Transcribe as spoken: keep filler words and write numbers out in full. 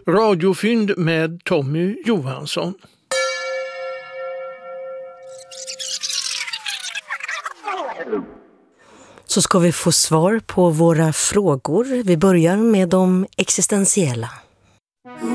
Radiofynd med Tommy Johansson. Så ska vi få svar på våra frågor. Vi börjar med de existentiella.